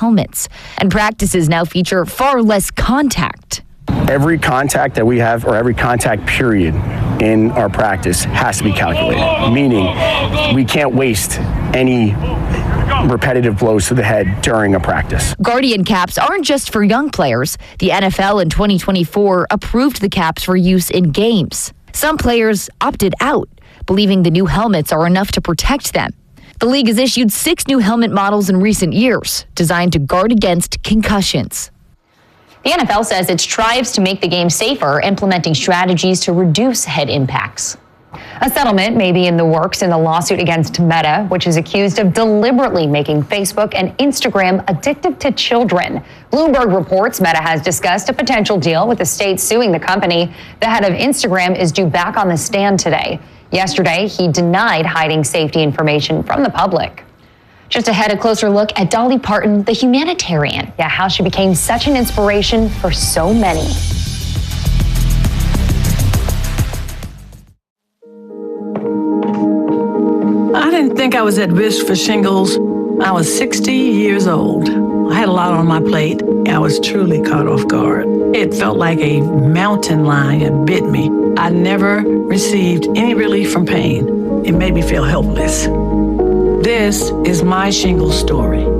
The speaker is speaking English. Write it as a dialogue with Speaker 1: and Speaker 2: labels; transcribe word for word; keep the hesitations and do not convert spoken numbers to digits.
Speaker 1: helmets, and practices now feature far less contact.
Speaker 2: Every contact that we have, or every contact period in our practice, has to be calculated, meaning we can't waste any repetitive blows to the head during a practice.
Speaker 1: Guardian caps aren't just for young players. The N F L in twenty twenty-four approved the caps for use in games. Some players opted out, believing the new helmets are enough to protect them. The league has issued six new helmet models in recent years, designed to guard against concussions.
Speaker 3: The N F L says it strives to make the game safer, implementing strategies to reduce head impacts. A settlement may be in the works in the lawsuit against Meta, which is accused of deliberately making Facebook and Instagram addictive to children. Bloomberg reports Meta has discussed a potential deal with the state suing the company. The head of Instagram is due back on the stand today. Yesterday, he denied hiding safety information from the public. Just ahead, a closer look at Dolly Parton, the humanitarian. Yeah, how she became such an inspiration for so many.
Speaker 4: I didn't think I was at risk for shingles. I was sixty years old. I had a lot on my plate. I was truly caught off guard. It felt like a mountain lion bit me. I never received any relief from pain. It made me feel helpless. This is my shingles story.